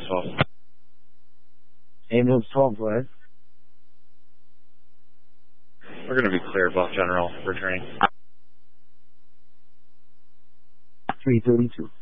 12. Ambulance 12, go ahead. We're going to be clear, Bluff General, returning. 332.